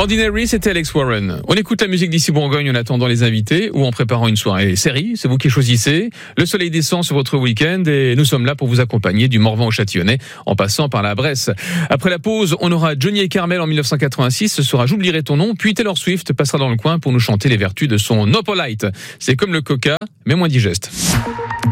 Ordinary, c'était Alex Warren. On écoute la musique d'ici Bourgogne en attendant les invités ou en préparant une soirée série. C'est vous qui choisissez. Le soleil descend sur votre week-end et nous sommes là pour vous accompagner du Morvan au Châtillonnais en passant par la Bresse. Après la pause, on aura Johnny et Carmel en 1986. Ce sera J'oublierai ton nom. Puis Taylor Swift passera dans le coin pour nous chanter les vertus de son No Polite. C'est comme le coca, mais moins digeste.